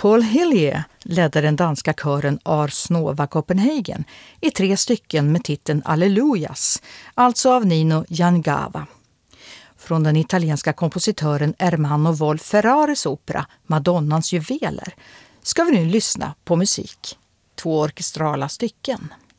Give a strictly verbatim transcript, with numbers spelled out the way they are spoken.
Paul Hillier ledde den danska kören Ars Nova Copenhagen i tre stycken med titeln Allelujas, alltså av Nino Jangava. Från den italienska kompositören Ermanno Wolf Ferraris opera Madonnans juveler ska vi nu lyssna på musik. Två orkestrala stycken.